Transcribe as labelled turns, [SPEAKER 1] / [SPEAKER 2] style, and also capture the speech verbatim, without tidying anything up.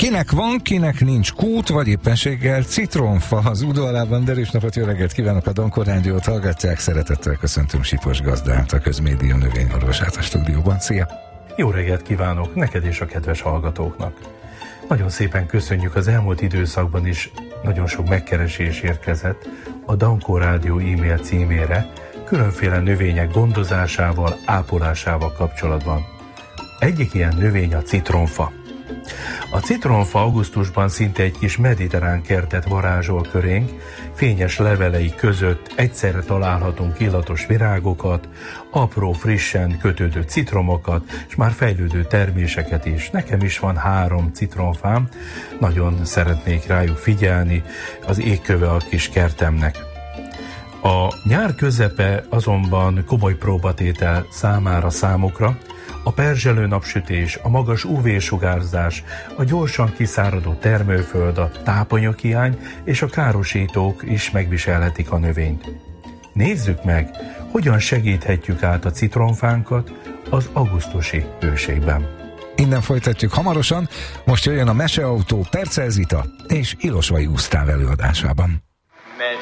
[SPEAKER 1] Kinek van, kinek nincs kút, vagy éppenséggel citronfa az udvarában. Derűs napot, jó reggelt kívánok, a Donkor Rádiót hallgatják. Szeretettel köszöntöm Sipos Gazdát, a Közmédia növényorvosát a stúdióban. Szia!
[SPEAKER 2] Jó reggelt kívánok neked és a kedves hallgatóknak! Nagyon szépen köszönjük, az elmúlt időszakban is nagyon sok megkeresés érkezett a Donkor Rádió e-mail címére különféle növények gondozásával, ápolásával kapcsolatban. Egyik ilyen növény a citronfa. A citronfa augusztusban szinte egy kis mediterrán kertet varázsol körénk, fényes levelei között egyszerre találhatunk illatos virágokat, apró, frissen kötődő citromokat, és már fejlődő terméseket is. Nekem is van három citronfám, nagyon szeretnék rájuk figyelni, az égköve a kis kertemnek. A nyár közepe azonban komoly próbatétel számára számukra. A perzselő napsütés, a magas ú vé-sugárzás, a gyorsan kiszáradó termőföld, a tápanyaghiány és a károsítók is megviselhetik a növényt. Nézzük meg, hogyan segíthetjük át a citronfánkat az augusztusi hőségben.
[SPEAKER 1] Innen folytatjuk hamarosan, most jöjjön a Meseautó Perccel Zita és Ilosvai Gusztáv előadásában.